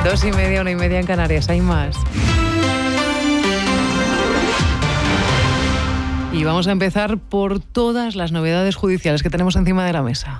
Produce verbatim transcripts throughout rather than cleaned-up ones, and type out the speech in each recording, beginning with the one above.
Dos y media, una y media en Canarias. Hay más. Y vamos a empezar por todas las novedades judiciales que tenemos encima de la mesa.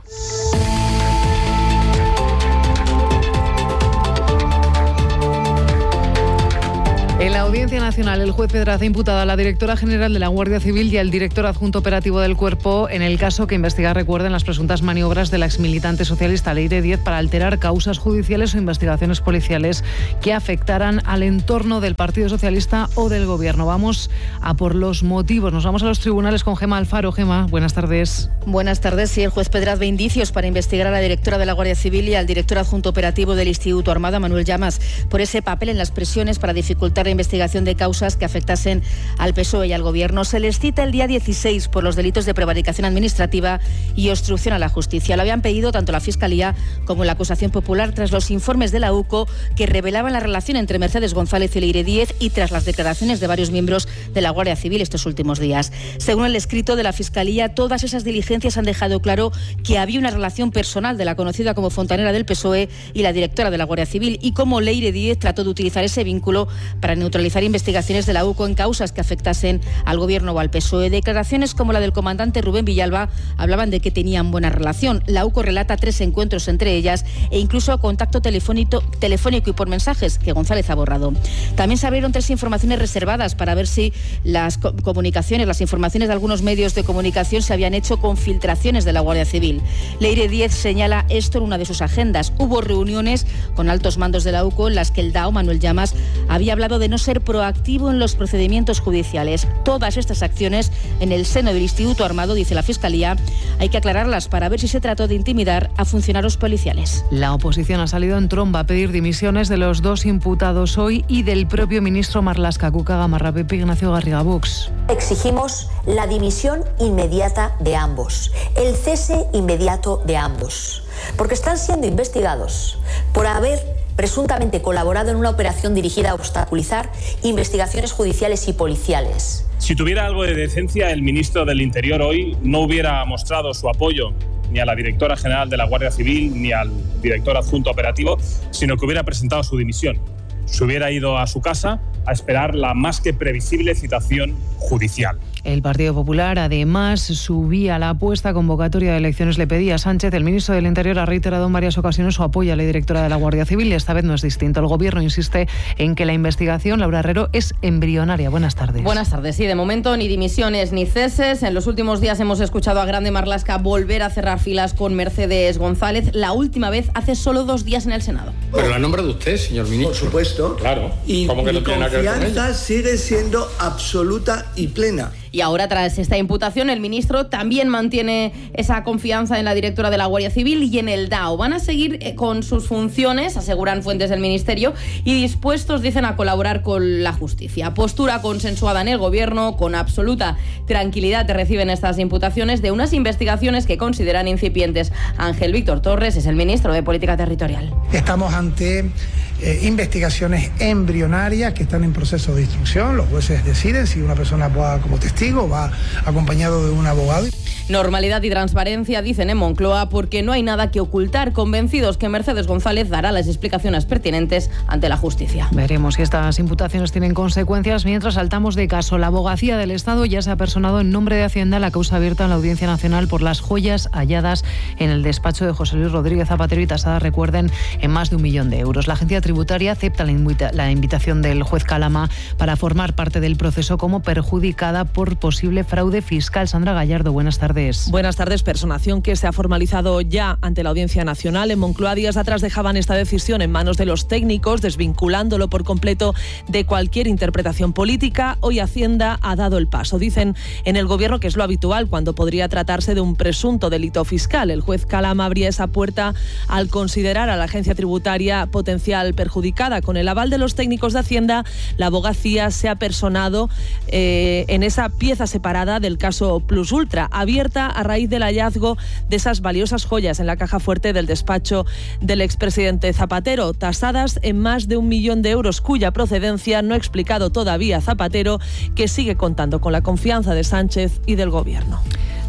En la Audiencia Nacional, el juez Pedraza ha imputado a la directora general de la Guardia Civil y al director adjunto operativo del Cuerpo en el caso que investiga, recuerden, las presuntas maniobras de la exmilitante socialista Leire Díez para alterar causas judiciales o investigaciones policiales que afectaran al entorno del Partido Socialista o del Gobierno. Vamos a por los motivos. Nos vamos a los tribunales con Gemma Alfaro. Gemma, buenas tardes. Buenas tardes. Sí, el juez Pedraza ve indicios para investigar a la directora de la Guardia Civil y al director adjunto operativo del Instituto Armada, Manuel Llamas, por ese papel en las presiones para dificultar la investigación de causas que afectasen al P S O E y al Gobierno. Se les cita el día dieciséis por los delitos de prevaricación administrativa y obstrucción a la justicia. Lo habían pedido tanto la Fiscalía como la acusación popular tras los informes de la U C O que revelaban la relación entre Mercedes González y Leire Díez y tras las declaraciones de varios miembros de la Guardia Civil estos últimos días. Según el escrito de la Fiscalía, todas esas diligencias han dejado claro que había una relación personal de la conocida como fontanera del P S O E y la directora de la Guardia Civil y cómo Leire Díez trató de utilizar ese vínculo para neutralizar investigaciones de la U C O en causas que afectasen al Gobierno o al P S O E. Declaraciones como la del comandante Rubén Villalba hablaban de que tenían buena relación. La U C O relata tres encuentros entre ellas e incluso contacto telefónico, telefónico y por mensajes que González ha borrado. También se abrieron tres informaciones reservadas para ver si las co- comunicaciones, las informaciones de algunos medios de comunicación se habían hecho con filtraciones de la Guardia Civil. Leire Díez señala esto en una de sus agendas. Hubo reuniones con altos mandos de la U C O en las que el D A O, Manuel Llamas, había hablado de no ser proactivo en los procedimientos judiciales. Todas estas acciones en el seno del Instituto Armado, dice la Fiscalía, hay que aclararlas para ver si se trató de intimidar a funcionarios policiales. La oposición ha salido en tromba a pedir dimisiones de los dos imputados hoy y del propio ministro Marlaska. Cuca Gamarra, Pepe Ignacio Garriga, Vox. Exigimos la dimisión inmediata de ambos, el cese inmediato de ambos, porque están siendo investigados por haber presuntamente colaborado en una operación dirigida a obstaculizar investigaciones judiciales y policiales. Si tuviera algo de decencia, el ministro del Interior hoy no hubiera mostrado su apoyo ni a la directora general de la Guardia Civil ni al director adjunto operativo, sino que hubiera presentado su dimisión. Se hubiera ido a su casa a esperar la más que previsible citación judicial. El Partido Popular, además, subía la apuesta convocatoria de elecciones. Le pedía a Sánchez. El ministro del Interior ha reiterado en varias ocasiones su apoyo a la directora de la Guardia Civil y esta vez no es distinto. El Gobierno insiste en que la investigación, Laura Herrero, es embrionaria. Buenas tardes. Buenas tardes. Sí, de momento ni dimisiones ni ceses. En los últimos días hemos escuchado a Grande Marlaska volver a cerrar filas con Mercedes González. La última vez hace solo dos días en el Senado. Pero la nombra de usted, señor ministro. Por supuesto. Claro. Y ¿Cómo que mi no tiene nada que ver con confianza ella? sigue siendo absoluta y plena. Y ahora, tras esta imputación, el ministro también mantiene esa confianza en la directora de la Guardia Civil y en el D A O. Van a seguir eh, con sus funciones, aseguran fuentes del Ministerio, y dispuestos, dicen, a colaborar con la justicia. Postura consensuada en el Gobierno, con absoluta tranquilidad reciben estas imputaciones de unas investigaciones que consideran incipientes. Ángel Víctor Torres es el ministro de Política Territorial. Estamos ante eh, investigaciones embrionarias que están en proceso de instrucción. Los jueces deciden si una persona va como testigo, va acompañado de un abogado. Normalidad y transparencia, dicen en Moncloa, porque no hay nada que ocultar, convencidos que Mercedes González dará las explicaciones pertinentes ante la justicia. Veremos si estas imputaciones tienen consecuencias. Mientras saltamos de caso, la Abogacía del Estado ya se ha personado en nombre de Hacienda la causa abierta en la Audiencia Nacional por las joyas halladas en el despacho de José Luis Rodríguez Zapatero y tasadas, recuerden, en más de un millón de euros. La agencia tributaria acepta la, invita- la invitación del juez Calama para formar parte del proceso como perjudicada por posible fraude fiscal. Sandra Gallardo, buenas tardes. Buenas tardes. Personación que se ha formalizado ya ante la Audiencia Nacional. En Moncloa días atrás dejaban esta decisión en manos de los técnicos, desvinculándolo por completo de cualquier interpretación política. Hoy Hacienda ha dado el paso. Dicen en el Gobierno que es lo habitual cuando podría tratarse de un presunto delito fiscal. El juez Calama abría esa puerta al considerar a la agencia tributaria potencial perjudicada. Con el aval de los técnicos de Hacienda, la Abogacía se ha personado eh, en esa pieza separada del caso Plus Ultra, abierta a raíz del hallazgo de esas valiosas joyas en la caja fuerte del despacho del expresidente Zapatero, tasadas en más de un millón de euros, cuya procedencia no ha explicado todavía Zapatero, que sigue contando con la confianza de Sánchez y del Gobierno.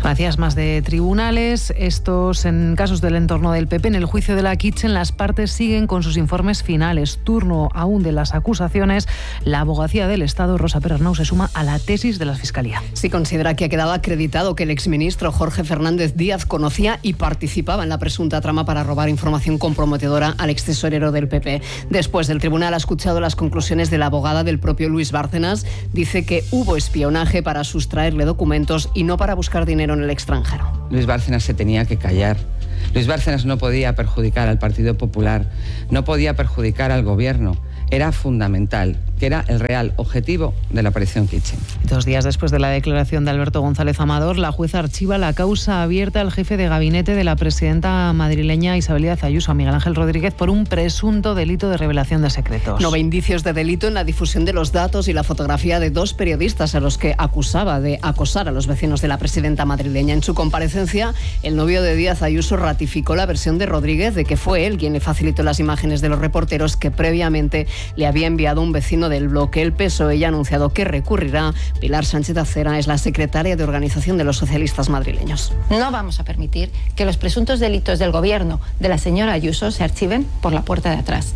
Noticias más de tribunales. Estos en casos del entorno del P P. En el juicio de la Kitchen, las partes siguen con sus informes finales. Turno aún de las acusaciones. La abogacía del Estado, Rosa Perarnau, se suma a la tesis de la Fiscalía. Sí considera que ha quedado acreditado que el exministro Jorge Fernández Díaz conocía y participaba en la presunta trama para robar información comprometedora al extesorero del P P. Después, el tribunal ha escuchado las conclusiones de la abogada del propio Luis Bárcenas. Dice que hubo espionaje para sustraerle documentos y no para buscar dinero en el extranjero. Luis Bárcenas se tenía que callar. Luis Bárcenas no podía perjudicar al Partido Popular, no podía perjudicar al Gobierno. Era fundamental, que era el real objetivo de la operación Kitchen. Dos días después de la declaración de Alberto González Amador, la jueza archiva la causa abierta al jefe de gabinete de la presidenta madrileña Isabel Díaz Ayuso, a Miguel Ángel Rodríguez, por un presunto delito de revelación de secretos. No ve indicios de delito en la difusión de los datos y la fotografía de dos periodistas a los que acusaba de acosar a los vecinos de la presidenta madrileña. En su comparecencia, el novio de Díaz Ayuso ratificó la versión de Rodríguez de que fue él quien le facilitó las imágenes de los reporteros que previamente le había enviado un vecino del bloque. El P S O E ya ha anunciado que recurrirá. Pilar Sánchez Acera es la secretaria de organización de los socialistas madrileños. No vamos a permitir que los presuntos delitos del gobierno de la señora Ayuso se archiven por la puerta de atrás.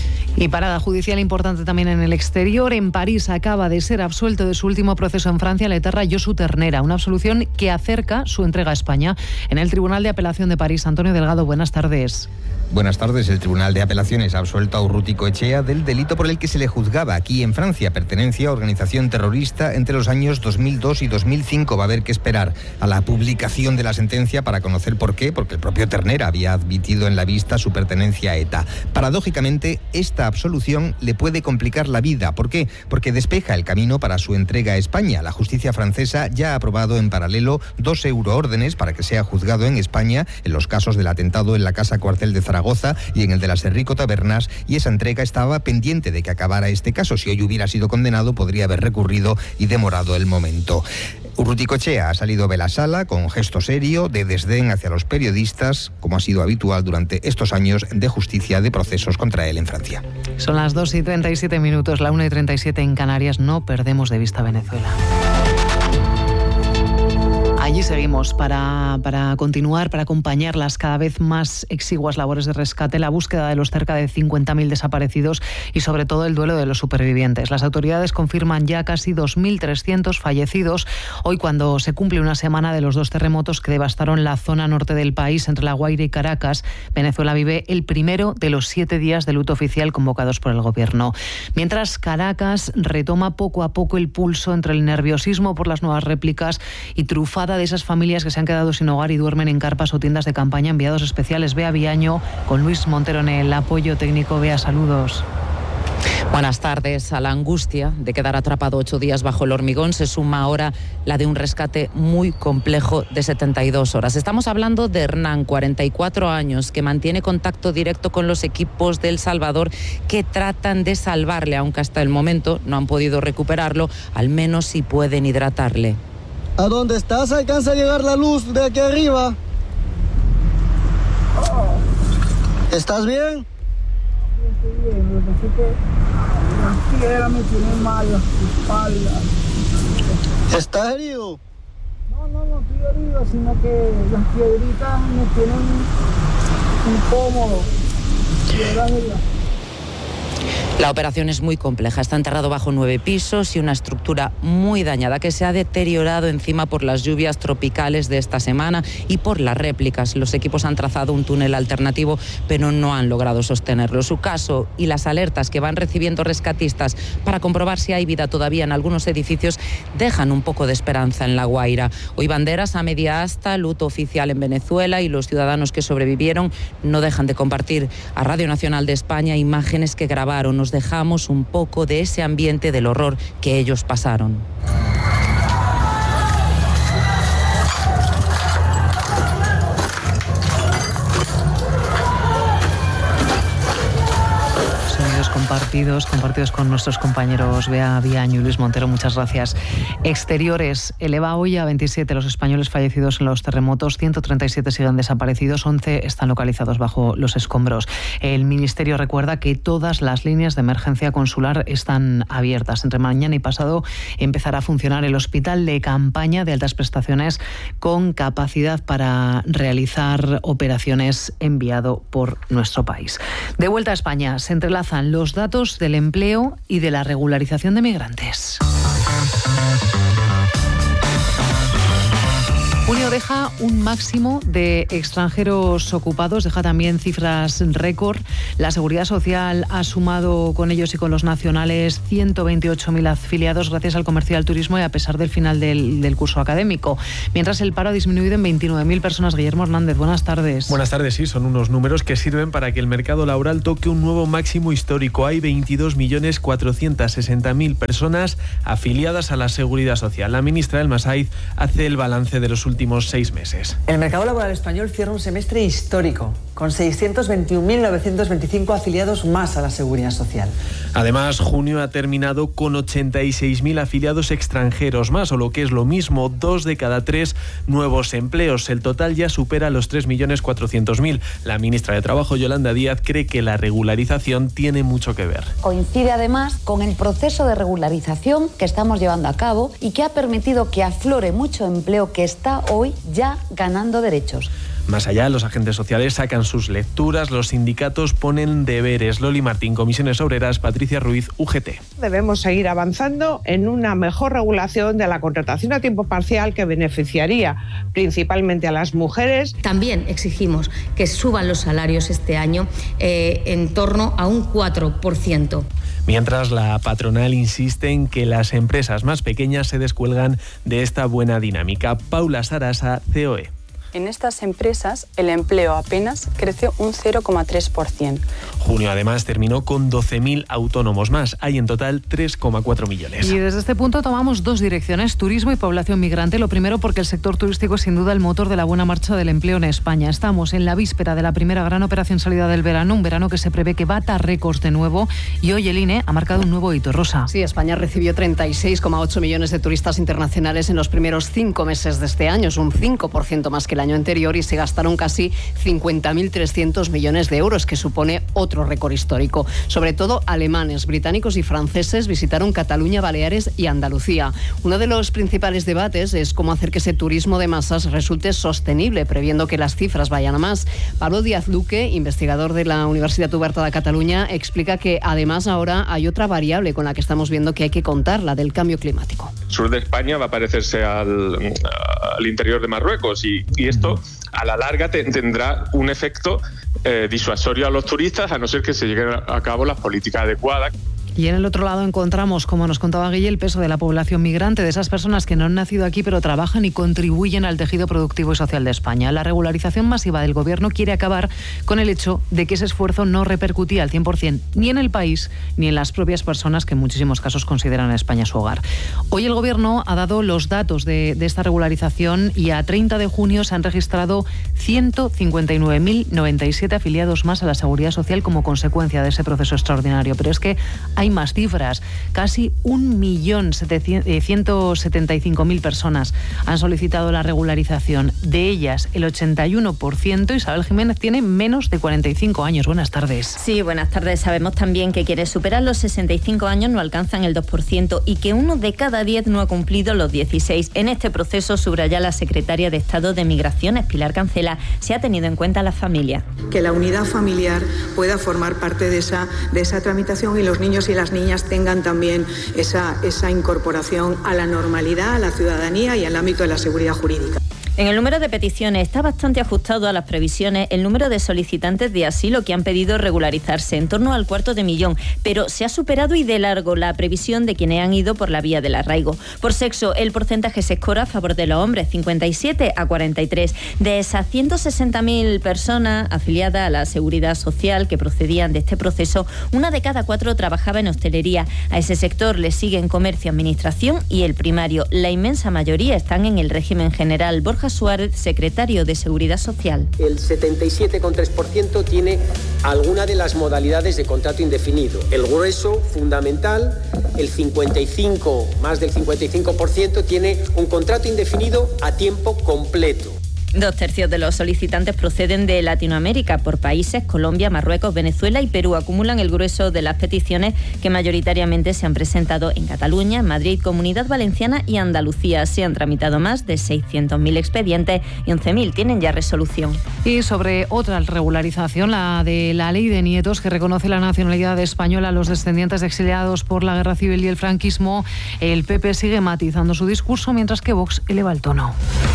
Y parada judicial importante también en el exterior. En París acaba de ser absuelto de su último proceso en Francia el etarra Josu Ternera, una absolución que acerca su entrega a España. En el Tribunal de Apelación de París, Antonio Delgado, buenas tardes. Buenas tardes. El Tribunal de Apelaciones ha absuelto a Urruti Coetxea del delito por el que se le juzgaba aquí en Francia, pertenencia a organización terrorista entre los años dos mil dos y dos mil cinco. Va a haber que esperar a la publicación de la sentencia para conocer por qué, porque el propio Ternera había admitido en la vista su pertenencia a ETA. Paradójicamente, esta absolución le puede complicar la vida. ¿Por qué? Porque despeja el camino para su entrega a España. La justicia francesa ya ha aprobado en paralelo dos euroórdenes para que sea juzgado en España en los casos del atentado en la casa cuartel de Zaragoza y en el de las Enrico Tabernas, y esa entrega estaba pendiente de que acabara este caso. Si hoy hubiera sido condenado, podría haber recurrido y demorado el momento. Urruti Coetxea ha salido de la sala con gesto serio de desdén hacia los periodistas, como ha sido habitual durante estos años de justicia de procesos contra él en Francia. Son las dos y treinta y siete minutos, la una y treinta y siete en Canarias. No perdemos de vista Venezuela. Allí seguimos para, para continuar, para acompañar las cada vez más exiguas labores de rescate, la búsqueda de los cerca de cincuenta mil desaparecidos y sobre todo el duelo de los supervivientes. Las autoridades confirman ya casi dos mil trescientos fallecidos hoy, cuando se cumple una semana de los dos terremotos que devastaron la zona norte del país, entre La Guaira y Caracas. Venezuela vive el primero de los siete días de luto oficial convocados por el gobierno. Mientras Caracas retoma poco a poco el pulso entre el nerviosismo por las nuevas réplicas y trufada de esas familias que se han quedado sin hogar y duermen en carpas o tiendas de campaña. Enviados especiales Bea Viaño con Luis Montero en el apoyo técnico. Bea, saludos. Buenas tardes. A la angustia de quedar atrapado ocho días bajo el hormigón se suma ahora la de un rescate muy complejo de setenta y dos horas. Estamos hablando de Hernán, cuarenta y cuatro años, que mantiene contacto directo con los equipos de El Salvador que tratan de salvarle, aunque hasta el momento no han podido recuperarlo, al menos si pueden hidratarle. ¿A dónde estás alcanza a llegar la luz de aquí arriba? ¿Estás bien? Estoy bien, lo que pasa es que la piedra me tiene mal la espalda. ¿Estás herido? No, no, no estoy herido, sino que las piedritas me tienen incómodo. Piedras de la... La operación es muy compleja. Está enterrado bajo nueve pisos y una estructura muy dañada que se ha deteriorado encima por las lluvias tropicales de esta semana y por las réplicas. Los equipos han trazado un túnel alternativo, pero no han logrado sostenerlo. Su caso y las alertas que van recibiendo rescatistas para comprobar si hay vida todavía en algunos edificios dejan un poco de esperanza en La Guaira. Hoy banderas a media asta, luto oficial en Venezuela, y los ciudadanos que sobrevivieron no dejan de compartir a Radio Nacional de España imágenes que grabaron. Nos dejamos un poco de ese ambiente del horror que ellos pasaron. compartidos, compartidos con nuestros compañeros Bea Viaño y Luis Montero. Muchas gracias. Exteriores eleva hoy a veintisiete los españoles fallecidos en los terremotos, ciento treinta y siete siguen desaparecidos, once están localizados bajo los escombros. El Ministerio recuerda que todas las líneas de emergencia consular están abiertas. Entre mañana y pasado empezará a funcionar el hospital de campaña de altas prestaciones con capacidad para realizar operaciones enviado por nuestro país. De vuelta a España, se entrelazan los datos del empleo y de la regularización de migrantes. Junio deja un máximo de extranjeros ocupados, deja también cifras récord. La Seguridad Social ha sumado con ellos y con los nacionales ciento veintiocho mil afiliados gracias al comercio y al turismo y a pesar del final del, del curso académico. Mientras el paro ha disminuido en veintinueve mil personas. Guillermo Hernández, buenas tardes. Buenas tardes, sí, son unos números que sirven para que el mercado laboral toque un nuevo máximo histórico. Hay veintidós millones cuatrocientos sesenta mil personas afiliadas a la Seguridad Social. La ministra del Masaiz hace el balance de los últimos últimos seis meses. El mercado laboral español cierra un semestre histórico, con seiscientos veintiún mil novecientos veinticinco afiliados más a la Seguridad Social. Además, junio ha terminado con ochenta y seis mil afiliados extranjeros más, o lo que es lo mismo, dos de cada tres nuevos empleos. El total ya supera los tres millones cuatrocientos mil. La ministra de Trabajo, Yolanda Díaz, cree que la regularización tiene mucho que ver. Coincide además con el proceso de regularización que estamos llevando a cabo y que ha permitido que aflore mucho empleo que está hoy ya ganando derechos. Más allá, los agentes sociales sacan sus lecturas, los sindicatos ponen deberes. Loli Martín, Comisiones Obreras, Patricia Ruiz, U G T. Debemos seguir avanzando en una mejor regulación de la contratación a tiempo parcial que beneficiaría principalmente a las mujeres. También exigimos que suban los salarios este año eh, en torno a un cuatro por ciento. Mientras, la patronal insiste en que las empresas más pequeñas se descuelgan de esta buena dinámica. Paula Sarasa, C O E. En estas empresas el empleo apenas creció un cero coma tres por ciento. Junio además terminó con doce mil autónomos más. Hay en total tres coma cuatro millones. Y desde este punto tomamos dos direcciones, turismo y población migrante. Lo primero porque el sector turístico es sin duda el motor de la buena marcha del empleo en España. Estamos en la víspera de la primera gran operación salida del verano, un verano que se prevé que bata récords de nuevo y hoy el I N E ha marcado un nuevo hito, Rosa. Sí, España recibió treinta y seis coma ocho millones de turistas internacionales en los primeros cinco meses de este año. Es un cinco por ciento más que el año anterior y se gastaron casi cincuenta mil trescientos millones de euros, que supone otro récord histórico. Sobre todo alemanes, británicos y franceses visitaron Cataluña, Baleares y Andalucía. Uno de los principales debates es cómo hacer que ese turismo de masas resulte sostenible, previendo que las cifras vayan a más. Pablo Díaz Luque, investigador de la Universidad Oberta de Cataluña, explica que además ahora hay otra variable con la que estamos viendo que hay que contar, la del cambio climático. El sur de España va a parecerse al, al interior de Marruecos y, y esto a la larga te, tendrá un efecto eh, disuasorio a los turistas, a no ser que se lleguen a cabo las políticas adecuadas. Y en el otro lado encontramos, como nos contaba Guille, el peso de la población migrante, de esas personas que no han nacido aquí pero trabajan y contribuyen al tejido productivo y social de España. La regularización masiva del Gobierno quiere acabar con el hecho de que ese esfuerzo no repercutía al cien por ciento ni en el país ni en las propias personas que en muchísimos casos consideran a España su hogar. Hoy el Gobierno ha dado los datos de, de esta regularización y a treinta de junio se han registrado ciento cincuenta y nueve mil noventa y siete afiliados más a la Seguridad Social como consecuencia de ese proceso extraordinario. Pero es que hay más cifras. Casi un millón ciento setenta y cinco mil personas han solicitado la regularización. De ellas, el ochenta y uno por ciento, Isabel Jiménez, tiene menos de cuarenta y cinco años. Buenas tardes. Sí, buenas tardes. Sabemos también que quienes superan los sesenta y cinco años no alcanzan el dos por ciento y que uno de cada diez no ha cumplido los dieciséis. En este proceso, subraya la secretaria de Estado de Migraciones, Pilar Cancela, se ha tenido en cuenta la familia. Que la unidad familiar pueda formar parte de esa, de esa tramitación y los niños y las niñas tengan también esa, esa incorporación a la normalidad, a la ciudadanía y al ámbito de la seguridad jurídica. En el número de peticiones está bastante ajustado a las previsiones el número de solicitantes de asilo que han pedido regularizarse, en torno al cuarto de millón, pero se ha superado y de largo la previsión de quienes han ido por la vía del arraigo. Por sexo, el porcentaje se escora a favor de los hombres, cincuenta y siete a cuarenta y tres. De esas ciento sesenta mil personas afiliadas a la Seguridad Social que procedían de este proceso, una de cada cuatro trabajaba en hostelería. A ese sector le siguen comercio, administración y el primario. La inmensa mayoría están en el régimen general. Borja Borja Suárez, secretario de Seguridad Social. El setenta y siete coma tres por ciento tiene alguna de las modalidades de contrato indefinido. El grueso, fundamental, el cincuenta y cinco, más del cincuenta y cinco por ciento tiene un contrato indefinido a tiempo completo. Dos tercios de los solicitantes proceden de Latinoamérica. Por países, Colombia, Marruecos, Venezuela y Perú acumulan el grueso de las peticiones que mayoritariamente se han presentado en Cataluña, Madrid, Comunidad Valenciana y Andalucía. Se han tramitado más de seiscientos mil expedientes y once mil tienen ya resolución. Y sobre otra regularización, la de la ley de nietos, que reconoce la nacionalidad española a los descendientes de exiliados por la guerra civil y el franquismo, el P P sigue matizando su discurso, mientras que Vox eleva el tono.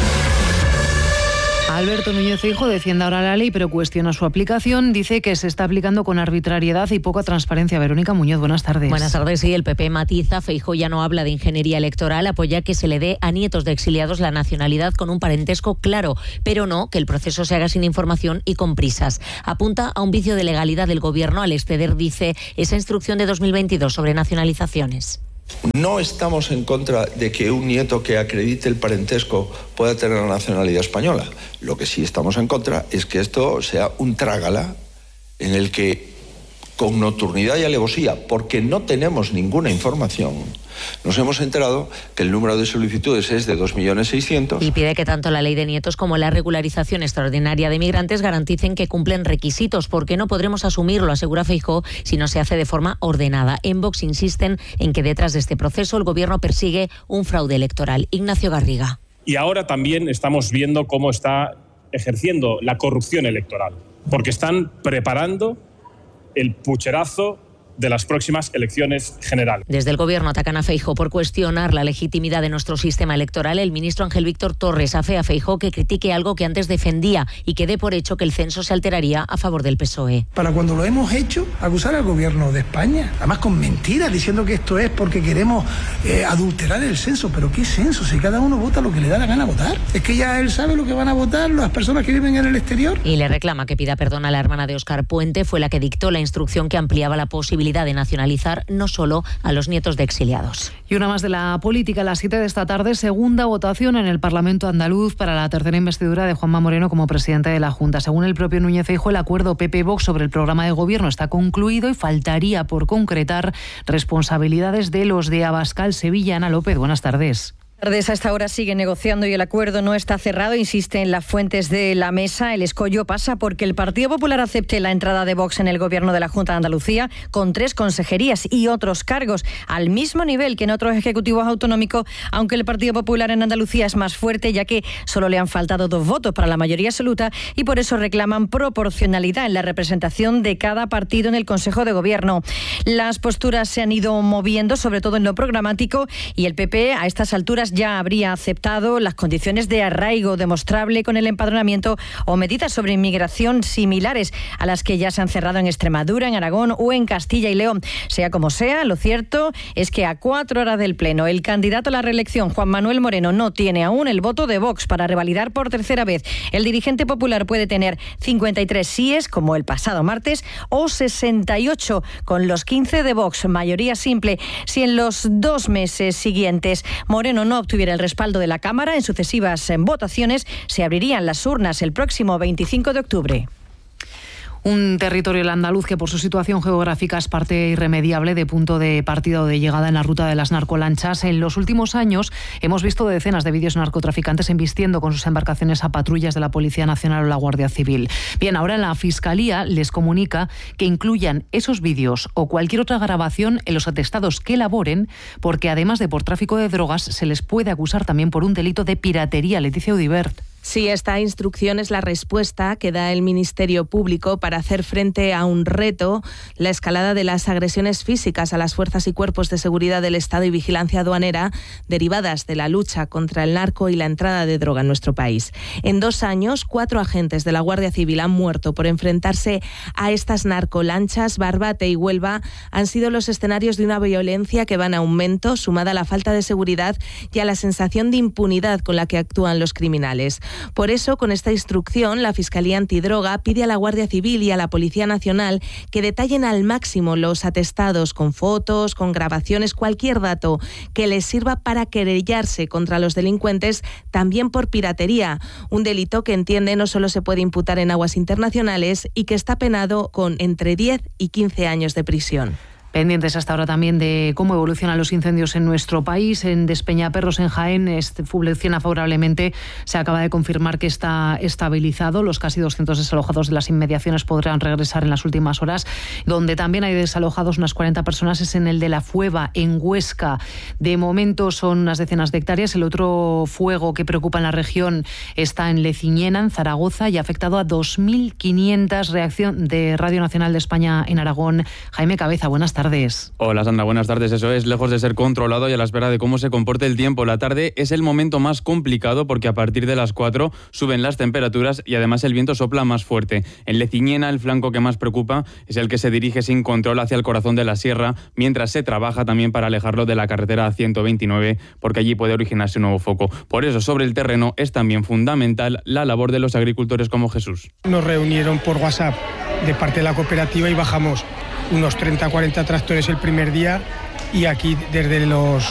Alberto Núñez Feijóo defiende ahora la ley, pero cuestiona su aplicación. Dice que se está aplicando con arbitrariedad y poca transparencia. Verónica Muñoz, buenas tardes. Buenas tardes. Sí, el P P matiza. Feijóo ya no habla de ingeniería electoral, apoya que se le dé a nietos de exiliados la nacionalidad con un parentesco claro, pero no que el proceso se haga sin información y con prisas. Apunta a un vicio de legalidad del Gobierno al exceder, dice, esa instrucción de dos mil veintidós sobre nacionalizaciones. No estamos en contra de que un nieto que acredite el parentesco pueda tener la nacionalidad española. Lo que sí estamos en contra es que esto sea un trágala en el que, con nocturnidad y alevosía, porque no tenemos ninguna información, nos hemos enterado que el número de solicitudes es de dos millones seiscientos mil. Y pide que tanto la ley de nietos como la regularización extraordinaria de migrantes garanticen que cumplen requisitos, porque no podremos asumirlo, asegura Feijóo, si no se hace de forma ordenada. En Vox insisten en que detrás de este proceso el Gobierno persigue un fraude electoral. Ignacio Garriga. Y ahora también estamos viendo cómo está ejerciendo la corrupción electoral, porque están preparando el pucherazo de las próximas elecciones generales. Desde el Gobierno atacan a Feijóo por cuestionar la legitimidad de nuestro sistema electoral. El ministro Ángel Víctor Torres afea a Feijóo que critique algo que antes defendía y que dé por hecho que el censo se alteraría a favor del P S O E. Para cuando lo hemos hecho, acusar al Gobierno de España, además con mentiras, diciendo que esto es porque queremos eh, adulterar el censo. ¿Pero qué censo? Si cada uno vota lo que le da la gana votar. Es que ya él sabe lo que van a votar las personas que viven en el exterior. Y le reclama que pida perdón a la hermana de Óscar Puente. Fue la que dictó la instrucción que ampliaba la posibilidad de nacionalizar no solo a los nietos de exiliados. Y una más de la política. A las siete de esta tarde, segunda votación en el Parlamento andaluz para la tercera investidura de Juanma Moreno como presidente de la Junta. Según el propio Núñez Feijóo, el acuerdo P P-Vox sobre el programa de gobierno está concluido y faltaría por concretar responsabilidades de los de Abascal. Sevilla. Ana López, buenas tardes. Tardes. A esta hora sigue negociando y el acuerdo no está cerrado, insisten las fuentes de la mesa. El escollo pasa porque el Partido Popular acepte la entrada de Vox en el gobierno de la Junta de Andalucía con tres consejerías y otros cargos al mismo nivel que en otros ejecutivos autonómicos, aunque el Partido Popular en Andalucía es más fuerte, ya que solo le han faltado dos votos para la mayoría absoluta y por eso reclaman proporcionalidad en la representación de cada partido en el Consejo de Gobierno. Las posturas se han ido moviendo, sobre todo en lo programático, y el P P a estas alturas ya habría aceptado las condiciones de arraigo demostrable con el empadronamiento o medidas sobre inmigración similares a las que ya se han cerrado en Extremadura, en Aragón o en Castilla y León. Sea como sea, lo cierto es que a cuatro horas del Pleno, el candidato a la reelección, Juan Manuel Moreno, no tiene aún el voto de Vox para revalidar por tercera vez. El dirigente popular puede tener cincuenta y tres síes, como el pasado martes, o sesenta y ocho con los quince de Vox, mayoría simple. Si en los dos meses siguientes Moreno no obtuviera el respaldo de la Cámara en sucesivas votaciones, se abrirían las urnas el próximo veinticinco de octubre. Un territorio, el andaluz, que por su situación geográfica es parte irremediable de punto de partida o de llegada en la ruta de las narcolanchas. En los últimos años hemos visto decenas de vídeos narcotraficantes embistiendo con sus embarcaciones a patrullas de la Policía Nacional o la Guardia Civil. Bien, ahora la Fiscalía les comunica que incluyan esos vídeos o cualquier otra grabación en los atestados que elaboren, porque además de por tráfico de drogas, se les puede acusar también por un delito de piratería. Leticia Udibert. Sí, esta instrucción es la respuesta que da el Ministerio Público para hacer frente a un reto, la escalada de las agresiones físicas a las fuerzas y cuerpos de seguridad del Estado y vigilancia aduanera derivadas de la lucha contra el narco y la entrada de droga en nuestro país. En dos años, cuatro agentes de la Guardia Civil han muerto por enfrentarse a estas narcolanchas. Barbate y Huelva han sido los escenarios de una violencia que va en aumento, sumada a la falta de seguridad y a la sensación de impunidad con la que actúan los criminales. Por eso, con esta instrucción, la Fiscalía Antidroga pide a la Guardia Civil y a la Policía Nacional que detallen al máximo los atestados con fotos, con grabaciones, cualquier dato que les sirva para querellarse contra los delincuentes, también por piratería, un delito que entiende no solo se puede imputar en aguas internacionales y que está penado con entre diez y quince años de prisión. Pendientes hasta ahora también de cómo evolucionan los incendios en nuestro país. En Despeñaperros, en Jaén, evoluciona favorablemente. Se acaba de confirmar que está estabilizado. Los casi doscientos desalojados de las inmediaciones podrán regresar en las últimas horas. Donde también hay desalojados unas cuarenta personas es en el de La Fueva, en Huesca. De momento son unas decenas de hectáreas. El otro fuego que preocupa en la región está en Leciñena, en Zaragoza, y ha afectado a dos mil quinientas. Reacción de Radio Nacional de España en Aragón. Jaime Cabeza, buenas tardes. Tardes. Hola Sandra, buenas tardes. Eso es, lejos de ser controlado y a la espera de cómo se comporte el tiempo. La tarde es el momento más complicado porque a partir de las cuatro suben las temperaturas y además el viento sopla más fuerte. En Leciñena el flanco que más preocupa es el que se dirige sin control hacia el corazón de la sierra, mientras se trabaja también para alejarlo de la carretera ciento veintinueve porque allí puede originarse un nuevo foco. Por eso sobre el terreno es también fundamental la labor de los agricultores como Jesús. Nos reunieron por WhatsApp de parte de la cooperativa y bajamos unos treinta a cuarenta tractores el primer día y aquí desde los